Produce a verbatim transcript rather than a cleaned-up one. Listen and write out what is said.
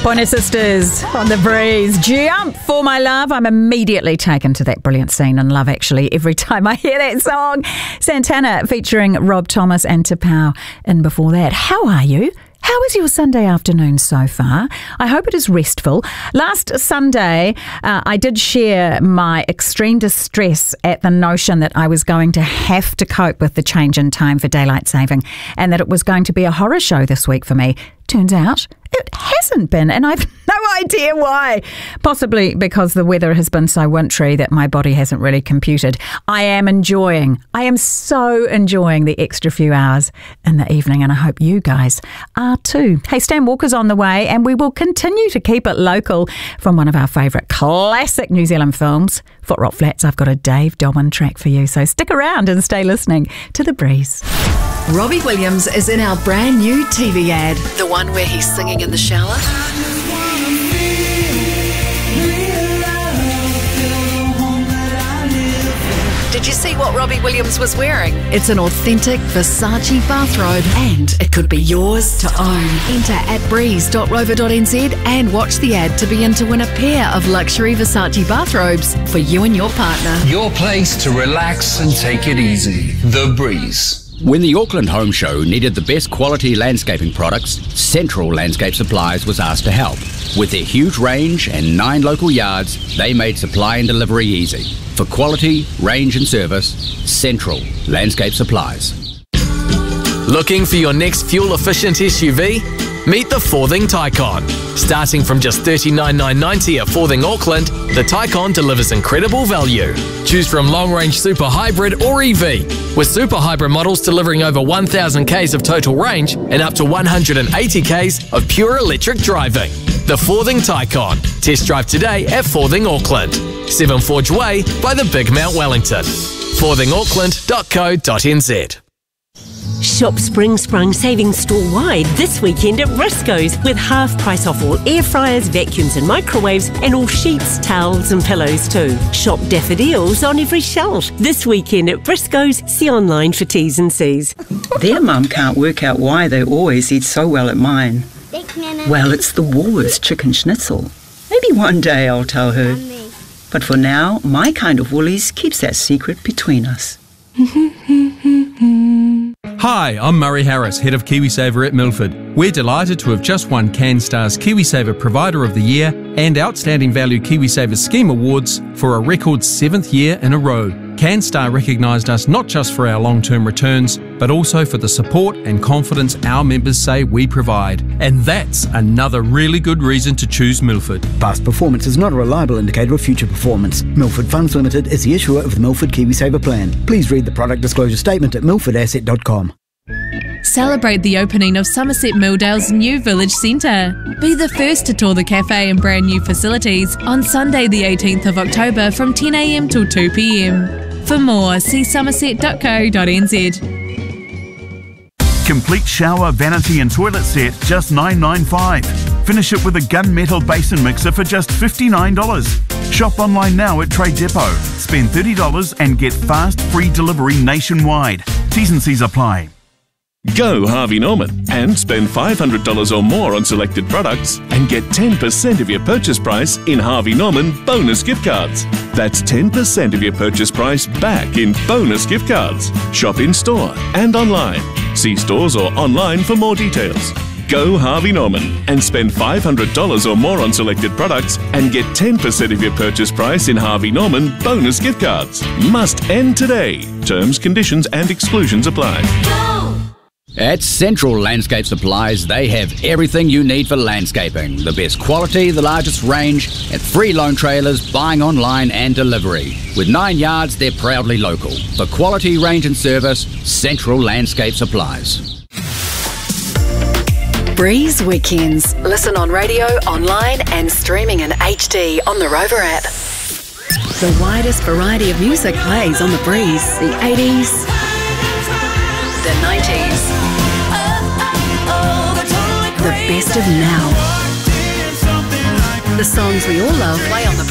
Pointer Sisters on the breeze. Jump for my love. I'm immediately taken to that brilliant scene in Love Actually every time I hear that song. Santana featuring Rob Thomas and T'Pau in before that. How are you? How is your Sunday afternoon so far? I hope it is restful. Last Sunday, uh, I did share my extreme distress at the notion that I was going to have to cope with the change in time for daylight saving and that it was going to be a horror show this week for me. Turns out it hasn't been, and I've no idea why. Possibly because the weather has been so wintry that my body hasn't really computed. I am enjoying, I am so enjoying the extra few hours in the evening, and I hope you guys are too. Hey, Stan Walker's on the way, and we will continue to keep it local from one of our favourite classic New Zealand films, Foot Rock Flats. I've got a Dave Dobbyn track for you, so stick around and stay listening to The Breeze. Robbie Williams is in our brand new T V ad, the one where he's singing in the shower. Did you see what Robbie Williams was wearing? It's an authentic Versace bathrobe, and it could be yours to own. Enter at breeze dot rover dot n z and watch the ad to be in to win a pair of luxury Versace bathrobes for you and your partner. Your place to relax and take it easy. The Breeze. When the Auckland Home Show needed the best quality landscaping products, Central Landscape Supplies was asked to help. With their huge range and nine local yards, they made supply and delivery easy. For quality, range and service, Central Landscape Supplies. Looking for your next fuel-efficient S U V? Meet the Forthing Taycan. Starting from just thirty-nine thousand nine hundred ninety dollars at Forthing Auckland, the Taycan delivers incredible value. Choose from long-range super hybrid or E V, with super hybrid models delivering over one thousand kays of total range and up to one hundred eighty kays of pure electric driving. The Forthing Taycan. Test drive today at Forthing Auckland, Seven Forge Way by the Big Mount Wellington. forthing auckland dot co dot n z. Shop Spring Sprung savings store-wide this weekend at Briscoes with half price off all air fryers, vacuums and microwaves and all sheets, towels and pillows too. Shop daffodils on every shelf this weekend at Briscoes. See online for T's and C's. Their mum can't work out why they always eat so well at mine. Well, it's the Woolworths chicken schnitzel. Maybe one day I'll tell her. But for now, my kind of Woolies keeps that secret between us. Hi, I'm Murray Harris, Head of KiwiSaver at Milford. We're delighted to have just won CanStar's KiwiSaver Provider of the Year and Outstanding Value KiwiSaver Scheme Awards for a record seventh year in a row. CanStar recognised us not just for our long-term returns, but also for the support and confidence our members say we provide. And that's another really good reason to choose Milford. Past performance is not a reliable indicator of future performance. Milford Funds Limited is the issuer of the Milford KiwiSaver plan. Please read the product disclosure statement at milford asset dot com. Celebrate the opening of Somerset Milldale's new village centre. Be the first to tour the cafe and brand new facilities on Sunday the eighteenth of October from ten a m till two p m. For more, see somerset dot co dot n z. Complete shower, vanity and toilet set, just nine ninety-five. Finish it with a gunmetal basin mixer for just fifty-nine dollars. Shop online now at Trade Depot. Spend thirty dollars and get fast, free delivery nationwide. T's and C's apply. Go Harvey Norman and spend five hundred dollars or more on selected products and get ten percent of your purchase price in Harvey Norman bonus gift cards. That's ten percent of your purchase price back in bonus gift cards. Shop in store and online. See stores or online for more details. Go Harvey Norman and spend five hundred dollars or more on selected products and get ten percent of your purchase price in Harvey Norman bonus gift cards. Must end today. Terms, conditions and exclusions apply. Go! At Central Landscape Supplies, they have everything you need for landscaping. The best quality, the largest range, and free loan trailers, buying online and delivery. With nine yards, they're proudly local. For quality, range and service, Central Landscape Supplies. Breeze Weekends. Listen on radio, online and streaming in H D on the Rover app. The widest variety of music plays on the Breeze. The eighties, the nineties, the best of now. The songs we all love play on the Breeze.